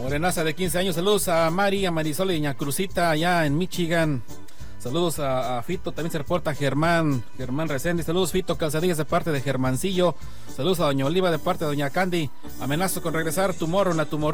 Morenaza de 15 años. Saludos a Mari, a Marisol y Doña Cruzita allá en Michigan. Saludos a Fito, también se reporta Germán Reséndiz. Saludos Fito Calzadillas de parte de Germancillo. Saludos a Doña Oliva de parte de Doña Candy. Amenazo con regresar Tomorrow,